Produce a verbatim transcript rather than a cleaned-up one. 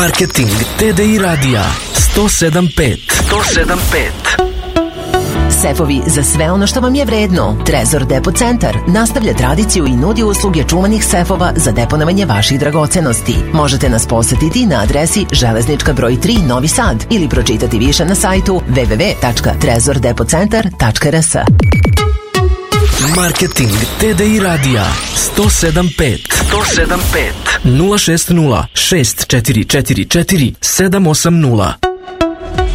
Marketing T D I radija sto sedam pet. sto sedam pet. Sefovi za sve ono što vam je vredno. Trezor Depo Centar nastavlja tradiciju i nudi usluge čuvanih sefova za deponovanje vaših dragocenosti. Možete nas posetiti na adresi Železnička broj tri Novi Sad ili pročitati više na sajtu w w w tačka trezor depo centar tačka r s. Marketing T D I radija sto sedam pet. sto sedam pet. nula šest nula šest četiri četiri četiri sedam osam nula.